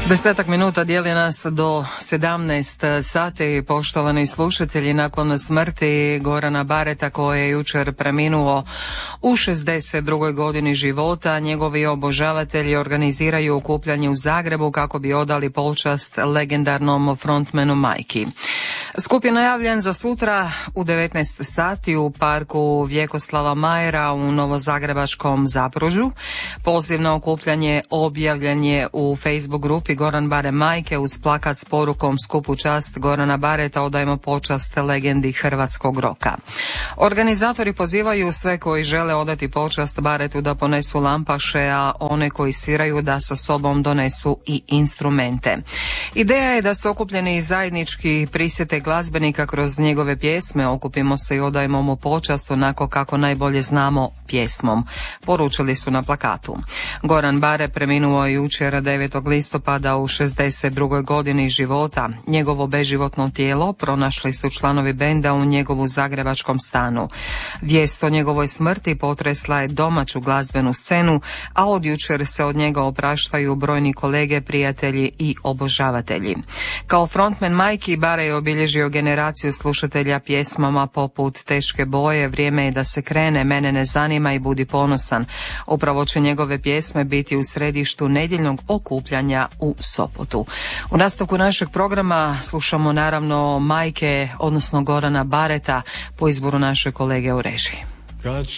10 minuta dijeli nas do 17 sati, poštovani slušatelji. Nakon smrti Gorana Bareta, koji je jučer preminuo u 62. godini života, njegovi obožavatelji organiziraju okupljanje u Zagrebu kako bi odali počast legendarnom frontmanu Majki. Skup je najavljen za sutra u 19 sati u parku Vjekoslava Majera u Novozagrebačkom Zapružju. Poziv na okupljanje objavljen je u Facebook grupi Goran Bare Majke uz plakat s porukom "Skupu čast Gorana Bareta, odajmo počast legendi hrvatskog roka". Organizatori pozivaju sve koji žele odati počast Baretu da ponesu lampaše, a one koji sviraju da sa sobom donesu i instrumente. Ideja je da se okupljeni zajednički prisjete glazbenika kroz njegove pjesme, okupimo se i odajmo mu počast onako kako najbolje znamo, pjesmom, poručili su na plakatu. Goran Bare preminuo je jučer 9. listopada u 62. godini života. Njegovo beživotno tijelo pronašli su članovi benda u njegovu zagrebačkom stanu. Vijest o njegovoj smrti potresla je domaću glazbenu scenu, a od jučer se od njega opraštaju brojni kolege, prijatelji i obožavatelji. Kao frontman Majki, Bare je obilježio generaciju slušatelja pjesmama poput Teške boje, Vrijeme je da se krene, Mene ne zanima i Budi ponosan. Upravo će njegove pjesme biti u središtu nedjeljnog okupljanja u Sopotu. U nastavku našeg programa slušamo naravno Majke, odnosno Gorana Bareta, po izboru naše kolege u režiji.